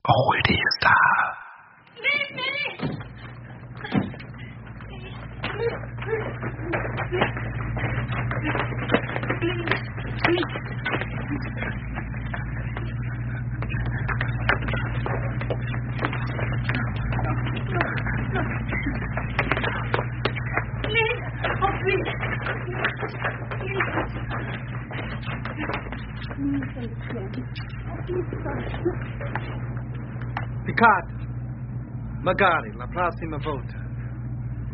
Goldie ist da. Picard, magari la prossima volta.